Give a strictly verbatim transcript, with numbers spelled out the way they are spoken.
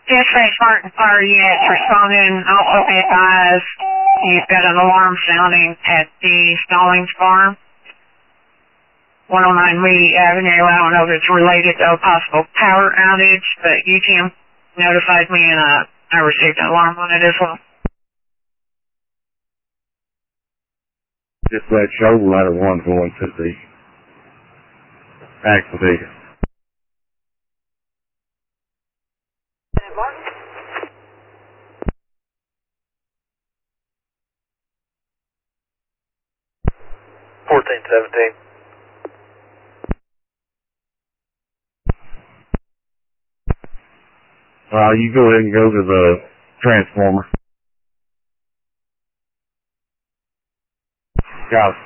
Dispatch Martin Fire Units responding. Also advised you've got an alarm sounding at the Stallings Farm, one oh nine Lee Avenue. I don't know if it's related to a possible power outage, but U T M notified me and uh, I received an alarm on it as well. Dispatch shoulder ladder one going to the activity. fourteen seventeen. Uh, you go ahead and go to the transformer. Got it.